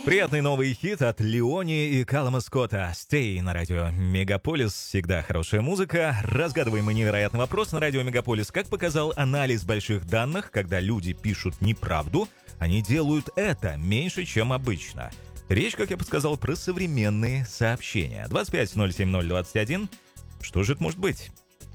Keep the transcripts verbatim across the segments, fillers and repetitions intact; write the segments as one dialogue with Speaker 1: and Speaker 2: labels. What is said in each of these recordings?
Speaker 1: Приятный новый хит от Леони и Каллама Скотта. «Stay» на радио Мегаполис. Всегда хорошая музыка. Разгадываем мы невероятный вопрос на радио Мегаполис. Как показал анализ больших данных, когда люди пишут неправду, они делают это меньше, чем обычно. Речь, как я подсказал, про современные сообщения. двадцать пять ноль семь ноль двадцать один. Что же это может быть?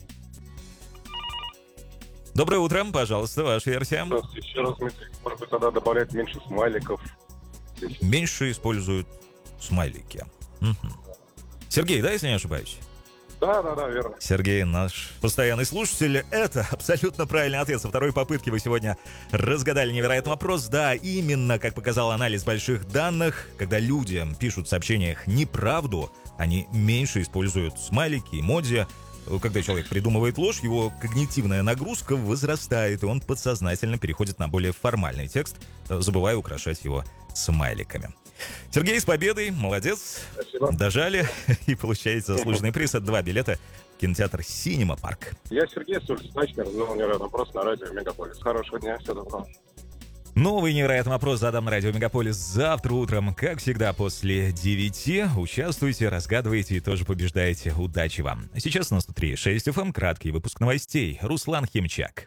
Speaker 1: Доброе утро, пожалуйста, ваша версия.
Speaker 2: Здравствуйте, еще раз, Дмитрий. Может быть, тогда добавлять меньше смайликов.
Speaker 1: Меньше используют смайлики. Угу. Сергей, да, если не ошибаюсь?
Speaker 2: Да, да, да, верно.
Speaker 1: Сергей, наш постоянный слушатель. Это абсолютно правильный ответ. Со второй попытки вы сегодня разгадали невероятный вопрос. Да, именно, как показал анализ больших данных, когда люди пишут в сообщениях неправду, они меньше используют смайлики, эмодзи. Когда человек придумывает ложь, его когнитивная нагрузка возрастает, и он подсознательно переходит на более формальный текст, забывая украшать его смайликами. Сергей, с победой, молодец.
Speaker 2: Спасибо.
Speaker 1: Дожали и получаете заслуженный приз от два билета в кинотеатр «Синема Парк».
Speaker 2: Я Сергей, Сульсачный, разговаривал невероятный вопрос на радио Мегаполис. Хорошего дня, всего доброго.
Speaker 1: Новый невероятный вопрос задам на радио Мегаполис завтра утром. Как всегда, после девяти. Участвуйте, разгадывайте и тоже побеждаете. Удачи вам. Сейчас у нас сто три и шесть эф эм. Краткий выпуск новостей. Руслан Химчак.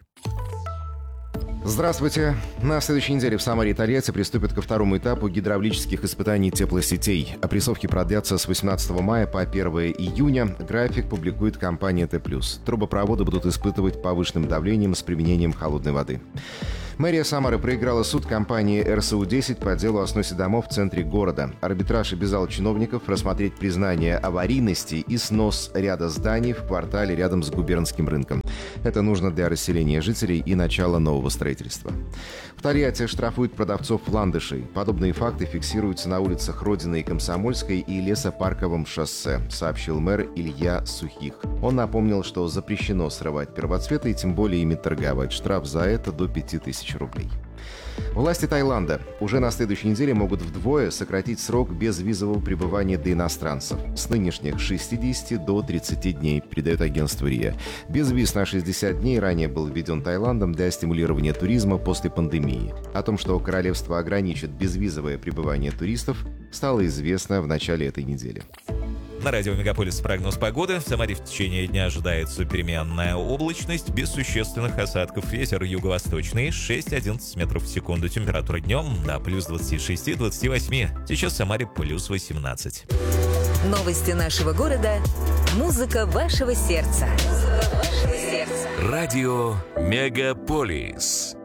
Speaker 3: Здравствуйте. На следующей неделе в Самаре и Тольятти приступят ко второму этапу гидравлических испытаний теплосетей. Опрессовки продлятся с восемнадцатого мая по первого июня. График публикует компания Т+. Трубопроводы будут испытывать повышенным давлением с применением холодной воды. Мэрия Самары проиграла суд компании Эр Эс У десять по делу о сносе домов в центре города. Арбитраж обязал чиновников рассмотреть признание аварийности и снос ряда зданий в квартале рядом с губернским рынком. Это нужно для расселения жителей и начала нового строительства. В Тольятти штрафуют продавцов ландышей. Подобные факты фиксируются на улицах Родины и Комсомольской и Лесопарковом шоссе, сообщил мэр Илья Сухих. Он напомнил, что запрещено срывать первоцветы и тем более ими торговать. Штраф за это до пяти тысяч рублей. Власти Таиланда уже на следующей неделе могут вдвое сократить срок безвизового пребывания для иностранцев с нынешних шестидесяти до тридцати дней, передает агентство РИА. Безвиз на шестьдесят дней ранее был введен Таиландом для стимулирования туризма после пандемии. О том, что королевство ограничит безвизовое пребывание туристов, стало известно в начале этой недели.
Speaker 1: На радио Мегаполис прогноз погоды. В Самаре в течение дня ожидается переменная облачность без существенных осадков. Ветер юго-восточный шесть-одиннадцать метров в секунду. Температура днем до плюс двадцати шести - двадцати восьми. Сейчас в Самаре плюс восемнадцать.
Speaker 4: Новости нашего города. Музыка вашего сердца.
Speaker 5: Радио Мегаполис.